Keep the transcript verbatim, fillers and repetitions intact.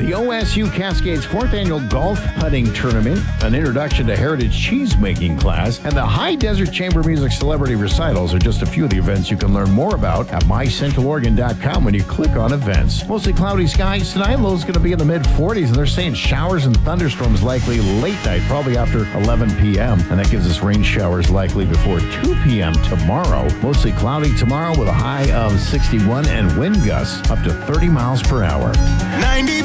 the O S U Cascades fourth Annual Golf Putting Tournament, an introduction to heritage cheese-making class, and the High Desert Chamber Music Celebrity Recitals are just a few of the events you can learn more about at my central oregon dot com when you click on events. Mostly cloudy skies tonight. Low's going to be in the mid forties, and they're saying showers and thunderstorms likely late night, probably after eleven p.m., and that gives us rain showers likely before two p.m. tomorrow. Mostly cloudy tomorrow with a high of sixty-one and wind gusts up to thirty miles per hour. ninety